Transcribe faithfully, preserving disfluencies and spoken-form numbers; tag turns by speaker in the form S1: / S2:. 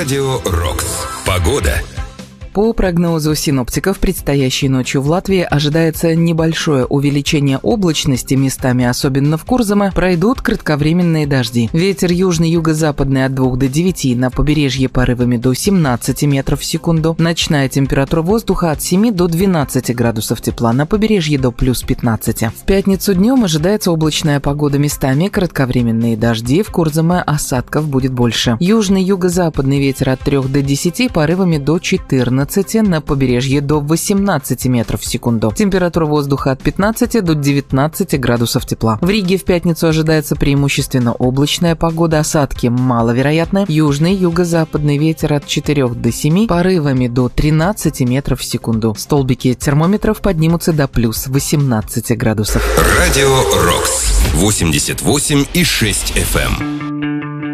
S1: Радио Рокс. Погода.
S2: По прогнозу синоптиков, предстоящей ночью в Латвии ожидается небольшое увеличение облачности, местами, особенно в Курзаме, пройдут кратковременные дожди. Ветер южный юго-западный от двух до девяти, на побережье порывами до семнадцати метров в секунду. Ночная температура воздуха от семи до двенадцати градусов тепла, на побережье до плюс пятнадцати. В пятницу днем ожидается облачная погода, местами кратковременные дожди, в Курзаме осадков будет больше. Южный юго-западный ветер от трёх до десяти, порывами до четырнадцати, на побережье до восемнадцати метров в секунду. Температура воздуха от пятнадцати до девятнадцати градусов тепла. В Риге в пятницу ожидается преимущественно облачная погода, осадки маловероятны. Южный юго-западный ветер от четырёх до семи, порывами до тринадцати метров в секунду. Столбики термометров поднимутся до плюс восемнадцати градусов.
S1: Радио Рокс. восемьдесят восемь и шесть эф эм.